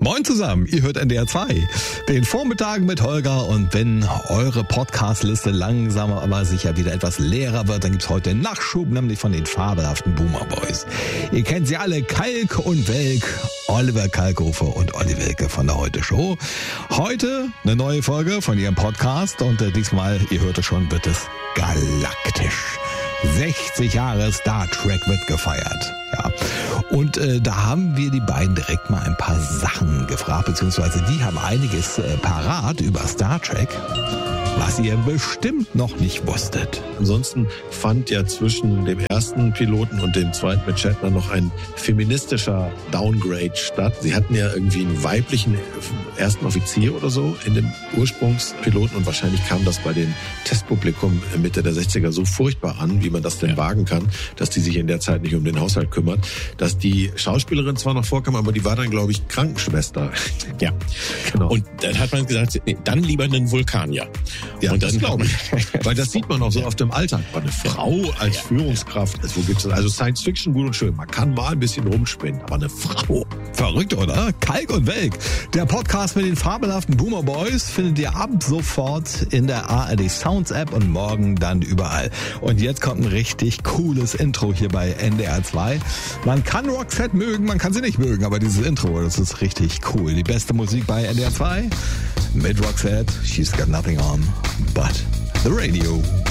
Moin zusammen, ihr hört NDR 2, den Vormittag mit Holger, und wenn eure Podcast-Liste langsam aber sicher wieder etwas leerer wird, dann gibt's heute einen Nachschub, nämlich von den fabelhaften Boomer Boys. Ihr kennt sie alle, Kalk und Welk, Oliver Kalkofe und Olli Welke von der Heute Show. Heute eine neue Folge von ihrem Podcast und diesmal, ihr hört es schon, wird es galaktisch. 60 Jahre Star Trek wird gefeiert. Ja. Und da haben wir die beiden direkt mal ein paar Sachen gefragt, beziehungsweise die haben einiges parat über Star Trek, was ihr bestimmt noch nicht wusstet. Ansonsten fand ja zwischen dem ersten Piloten und dem zweiten mit Shatner noch ein feministischer Downgrade statt. Sie hatten ja irgendwie einen weiblichen ersten Offizier oder so in dem Ursprungspiloten und wahrscheinlich kam das bei dem Testpublikum Mitte der 60er so furchtbar an, wie man das denn wagen kann, dass die sich in der Zeit nicht um den Haushalt kümmert, dass die Schauspielerin zwar noch vorkam, aber die war dann, glaube ich, Krankenschwester. Ja, genau. Und dann hat man gesagt, dann lieber einen Vulkanier. Ja, und das dann glaube ich. Weil das sieht man auch so oft im Alltag. Eine Frau als Führungskraft. Also, wo gibt's das? Also Science Fiction gut und schön. Man kann mal ein bisschen rumspinnen, aber eine Frau. Verrückt, oder? Kalk und Welk. Der Podcast mit den fabelhaften Boomer Boys findet ihr ab sofort in der ARD Sounds App und morgen dann überall. Und jetzt kommt ein richtig cooles Intro hier bei NDR 2. Man kann Roxette mögen, man kann sie nicht mögen, aber dieses Intro, das ist richtig cool. Die beste Musik bei NDR 2 mit Roxette. She's got nothing on but the radio.